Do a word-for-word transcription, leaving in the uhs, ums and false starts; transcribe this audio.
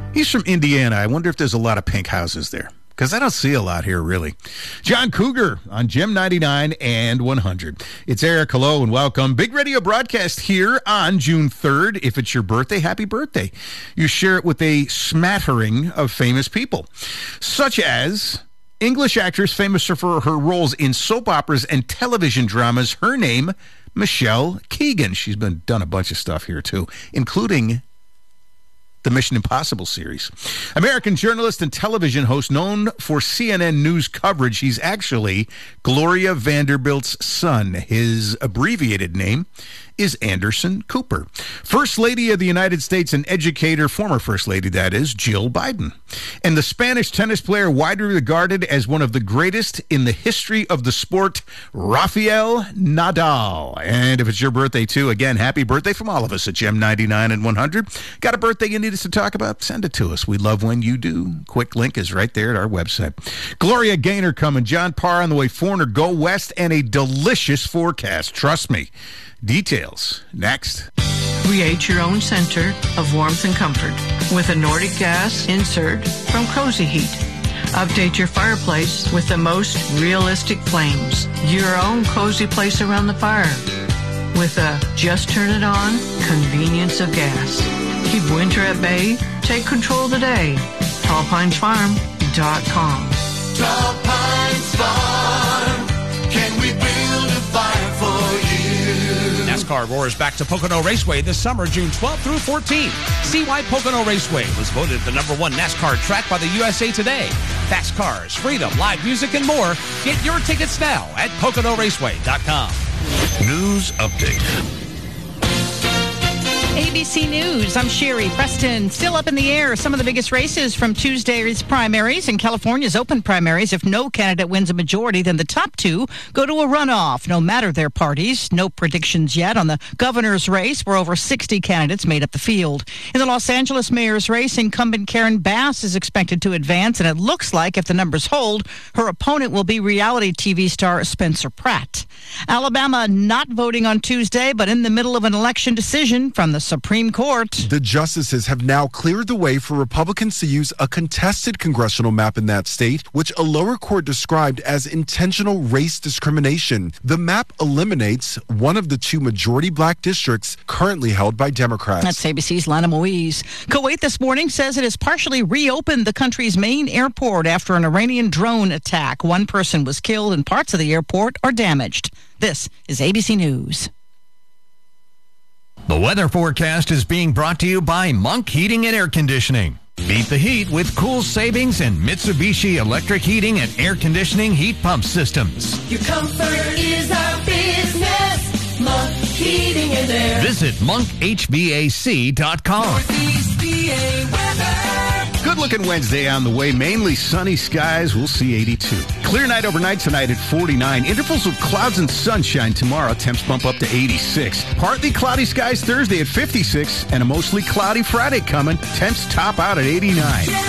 He's from Indiana. I wonder if there's a lot of pink houses there, because I don't see a lot here, really. John Cougar on Gem ninety-nine and one hundred. It's Eric. Hello and welcome. Big radio broadcast here on June third. If it's your birthday, happy birthday. You share it with a smattering of famous people, such as English actress famous for her roles in soap operas and television dramas. Her name, Michelle Keegan. She's been done a bunch of stuff here, too, including the Mission Impossible series. American journalist and television host known for C N N News coverage. He's actually Gloria Vanderbilt's son. His abbreviated name is Anderson Cooper. First Lady of the United States and educator, former First Lady, that is, Jill Biden. And the Spanish tennis player widely regarded as one of the greatest in the history of the sport, Rafael Nadal. And if it's your birthday, too, again, happy birthday from all of us at Gem ninety-nine and one hundred. Got a birthday you need us to talk about? Send it to us. We love when you do. Quick link is right there at our website. Gloria Gaynor coming. John Parr on the way. Foreigner, go west, and a delicious forecast. Trust me. Details next. Create your own center of warmth and comfort with a Nordic gas insert from Cozy Heat. Update your fireplace with the most realistic flames. Your own cozy place around the fire with a just turn it on convenience of gas. Keep winter at bay. Take control of the day. tall pines farm dot com. Tall Pines Farm. Can we build a fire for you? NASCAR roars back to Pocono Raceway this summer, June twelfth through fourteenth. See why Pocono Raceway was voted the number one NASCAR track by the U S A Today. Fast cars, freedom, live music, and more. Get your tickets now at Pocono Raceway dot com. News update. A B C News, I'm Sherry Preston. Still up in the air, some of the biggest races from Tuesday's primaries and California's open primaries. If no candidate wins a majority, then the top two go to a runoff, no matter their parties. No predictions yet on the governor's race, where over sixty candidates made up the field. In the Los Angeles mayor's race, incumbent Karen Bass is expected to advance, and it looks like if the numbers hold, her opponent will be reality T V star Spencer Pratt. Alabama not voting on Tuesday, but in the middle of an election decision from the Supreme Court. The justices have now cleared the way for Republicans to use a contested congressional map in that state, which a lower court described as intentional race discrimination. The map eliminates one of the two majority black districts currently held by Democrats. That's A B C's Lana Moise. Kuwait this morning says it has partially reopened the country's main airport after an Iranian drone attack. One person was killed and parts of the airport are damaged. This is A B C News. The weather forecast is being brought to you by Monk Heating and Air Conditioning. Beat the heat with cool savings and Mitsubishi electric heating and air conditioning heat pump systems. Your comfort is our business. Monk Heating and Air. Visit monk h v a c dot com. Northeast P A weather. Good-looking Wednesday on the way. Mainly sunny skies. We'll see eighty-two. Clear night overnight tonight at forty-nine. Intervals of clouds and sunshine tomorrow. Temps bump up to eighty-six. Partly cloudy skies Thursday at fifty-six. And a mostly cloudy Friday coming. Temps top out at eighty-nine.